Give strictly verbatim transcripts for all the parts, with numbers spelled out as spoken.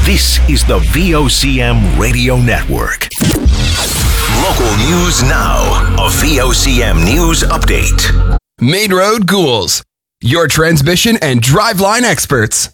This is the V O C M Radio Network. Local news now. A V O C M News Update. Main Road Ghouls, your transmission and driveline experts.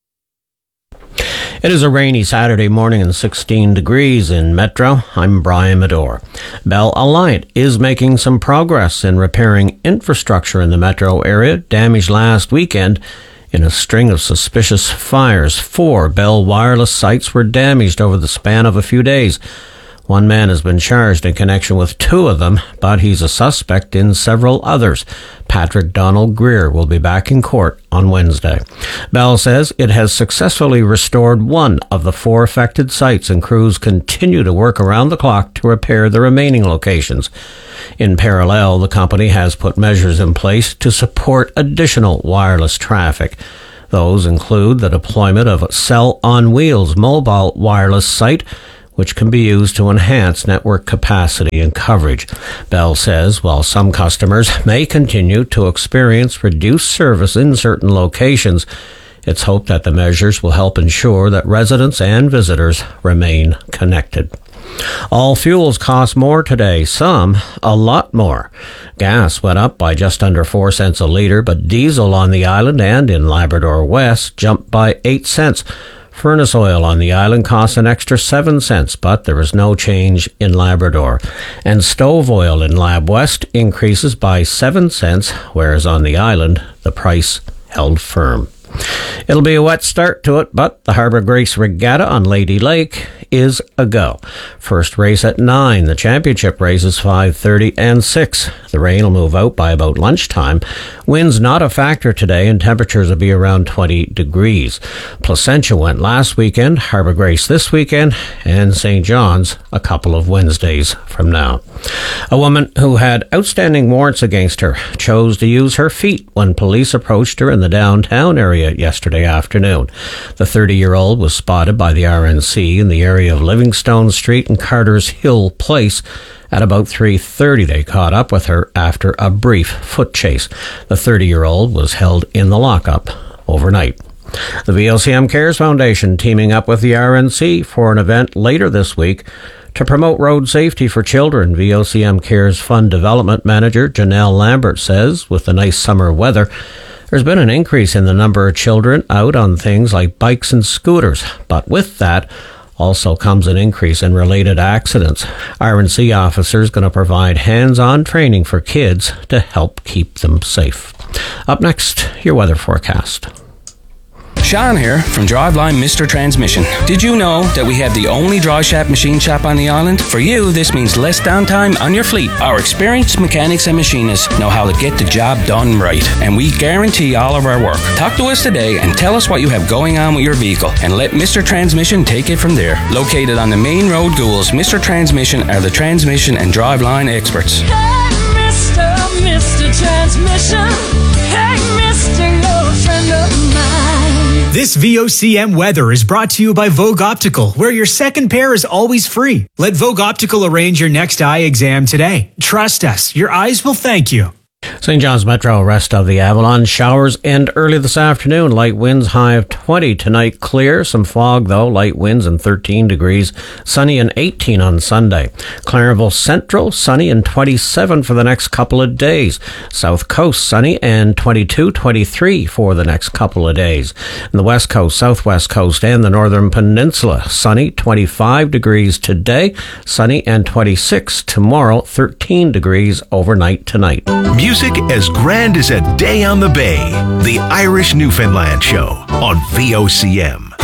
It is a rainy Saturday morning and sixteen degrees in Metro. I'm Brian Medore. Bell Alliant is making some progress in repairing infrastructure in the Metro area damaged last weekend in a string of suspicious fires. Four Bell wireless sites were damaged over the span of a few days. One man has been charged in connection with two of them, but he's a suspect in several others. Patrick Donald Greer will be back in court on Wednesday. Bell says it has successfully restored one of the four affected sites, and crews continue to work around the clock to repair the remaining locations. In parallel, the company has put measures in place to support additional wireless traffic. Those include the deployment of a Cell on Wheels mobile wireless site, which can be used to enhance network capacity and coverage. Bell says while some customers may continue to experience reduced service in certain locations, it's hoped that the measures will help ensure that residents and visitors remain connected. All fuels cost more today, some a lot more. Gas went up by just under four cents a litre, but diesel on the island and in Labrador West jumped by eight cents. Furnace oil on the island costs an extra seven cents, but there is no change in Labrador. And stove oil in Lab West increases by seven cents, whereas on the island, the price held firm. It'll be a wet start to it, but the Harbour Grace Regatta on Lady Lake is a go. First race at nine. The championship races five thirty and six. The rain will move out by about lunchtime. Wind's not a factor today, and temperatures will be around twenty degrees. Placentia went last weekend, Harbour Grace this weekend, and Saint John's a couple of Wednesdays from now. A woman who had outstanding warrants against her chose to use her feet when police approached her in the downtown area yesterday afternoon. The thirty-year-old was spotted by the R N C in the area of Livingstone Street and Carter's Hill Place. At about three thirty, they caught up with her after a brief foot chase. The thirty-year-old was held in the lockup overnight. The V O C M Cares Foundation teaming up with the R N C for an event later this week to promote road safety for children. V O C M Cares Fund Development Manager Janelle Lambert says with the nice summer weather, there's been an increase in the number of children out on things like bikes and scooters, but with that also comes an increase in related accidents. R N C officers going to provide hands-on training for kids to help keep them safe. Up next, your weather forecast. Sean here from Driveline Mister Transmission. Did you know that we have the only dry shop machine shop on the island? For you, this means less downtime on your fleet. Our experienced mechanics and machinists know how to get the job done right, and we guarantee all of our work. Talk to us today and tell us what you have going on with your vehicle, and let Mister Transmission take it from there. Located on the Main Road Ghouls, Mister Transmission are the transmission and driveline experts. Hey, Mister, Mister Transmission. Hey, Mister, you're a friend of mine. This V O C M weather is brought to you by Vogue Optical, where your second pair is always free. Let Vogue Optical arrange your next eye exam today. Trust us, your eyes will thank you. Saint John's Metro, rest of the Avalon. Showers end early this afternoon. Light winds, high of twenty. Tonight, clear. Some fog, though. Light winds and thirteen degrees. Sunny and eighteen on Sunday. Clarenville Central, sunny and twenty-seven for the next couple of days. South Coast, sunny and twenty-two, twenty-three for the next couple of days. And the West Coast, Southwest Coast, and the Northern Peninsula, sunny, twenty-five degrees today. Sunny and twenty-six tomorrow. thirteen degrees overnight tonight. Music as grand as a day on the bay. The Irish Newfoundland Show on V O C M.